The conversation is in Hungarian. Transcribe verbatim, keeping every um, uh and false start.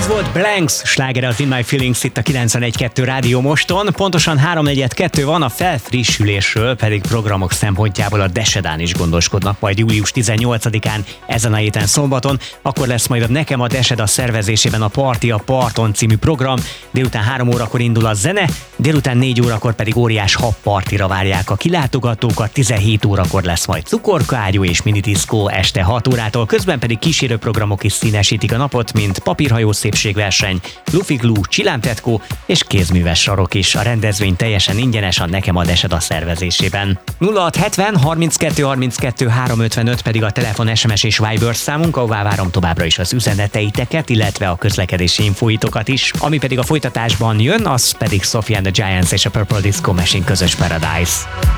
volt Blanks, sláger az In My Feelings itt a kilencvenegy kettő Rádió Moston. Pontosan háromnegyed kettő van, a felfrissülésről pedig programok szempontjából a Desedán is gondoskodnak majd július tizennyolcadikán, ezen a héten szombaton. Akkor lesz majd a Nekem a Deseda szervezésében a Parti a Parton című program. Délután három órakor indul a zene, délután négy órakor pedig óriás habpartira várják a kilátogatókat, tizenhét órakor lesz majd cukorkágyú és minidiszkó este hat órától, közben pedig kísérőprogramok is színesítik a napot, mint papírhajó szépségverseny, lufiglú, csillámtetkó és kézműves sarok is. A rendezvény teljesen ingyenes a Nekem a Deseda szervezésében. nulla hat hetven harminckettő harminckettő háromszázötvenöt pedig a telefon, es em es és Viber számunk, ahová várom továbbra is az üzeneteiteket, illetve a közlekedési infóitokat is. Ami pedig a folytatásban jön, az pedig Sophie and the Giants és a Purple Disco Machine közös Paradise.